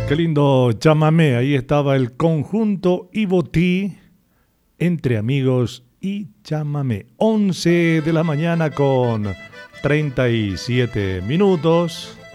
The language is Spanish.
Qué lindo chamamé. Ahí estaba el conjunto Ibotí, Entre Amigos y Chamamé. 11 de la mañana con 37 minutos.